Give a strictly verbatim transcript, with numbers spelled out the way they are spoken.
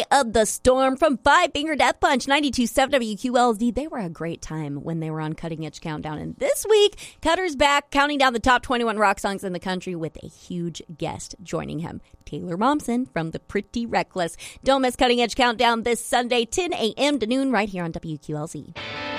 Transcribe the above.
of the Storm from Five Finger Death Punch, ninety-two point seven W Q L Z. They were a great time when they were on Cutting Edge Countdown. And this week, Cutter's back, counting down the top twenty-one rock songs in the country with a huge guest joining him, Taylor Momsen from The Pretty Reckless. Don't miss Cutting Edge Countdown this Sunday, ten a.m. to noon, right here on W Q L Z.